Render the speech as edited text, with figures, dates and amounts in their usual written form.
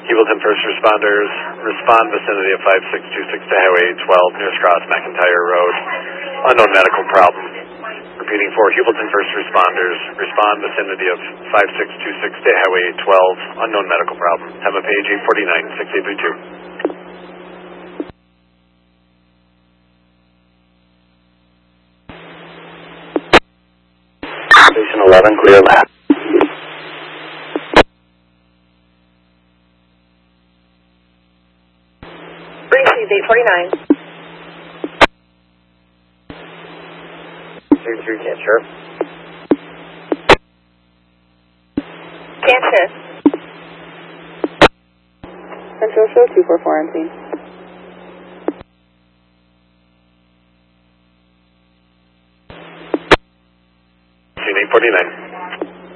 Hewelton first responders, respond vicinity of 5626 to Highway 12 near Cross McIntyre Road. Unknown medical problem. Repeating for Hewelton first responders, respond vicinity of 5626 to Highway 12. Unknown medical problem. Time of page 849, 6832. Station 11, clear lap. Received 849. 2-2, can't sure. Can't sure. Central show 244 on scene. Scene 849.